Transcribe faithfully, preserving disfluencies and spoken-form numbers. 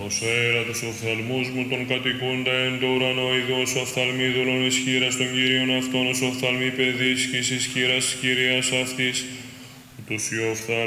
Ως αέρα τους οφθαλμούς μου τον κατοικούντα εν το ουρανό ειδός οφθαλμίδωλον ισχύρας των Κυρίων αυτών ως οφθαλμή παιδίσκης ισχύρας Κυρίας αυτής, ούτως οι οφθάλμοι